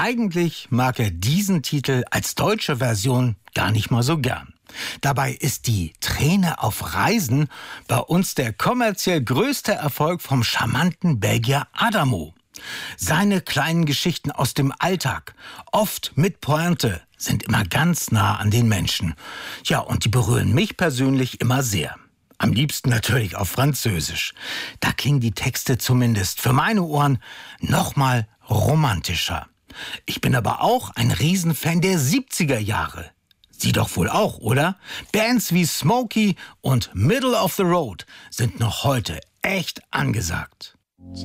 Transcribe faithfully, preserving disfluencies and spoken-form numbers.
Eigentlich mag er diesen Titel als deutsche Version gar nicht mal so gern. Dabei ist die Träne auf Reisen bei uns der kommerziell größte Erfolg vom charmanten Belgier Adamo. Seine kleinen Geschichten aus dem Alltag, oft mit Pointe, sind immer ganz nah an den Menschen. Ja, und die berühren mich persönlich immer sehr. Am liebsten natürlich auf Französisch. Da klingen die Texte zumindest für meine Ohren noch mal romantischer. Ich bin aber auch ein Riesenfan der siebziger Jahre. Sie doch wohl auch, oder? Bands wie Smokey und Middle of the Road sind noch heute echt angesagt.